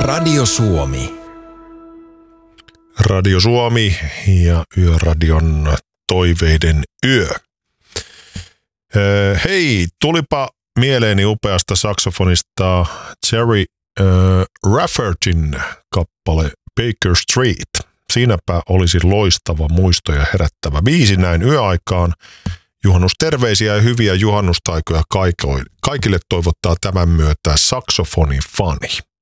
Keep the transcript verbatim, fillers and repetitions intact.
Radio Suomi. Radio Suomi ja Yöradion toiveiden yö. Hei, tulipa mieleeni upeasta saksofonista Jerry äh, Raffertin kappale Baker Street. Siinäpä olisi loistava muisto ja herättävä biisi näin yöaikaan. Juhannusterveisiä ja hyviä juhannustaikoja kaikille toivottaa tämän myötä saksofonifani.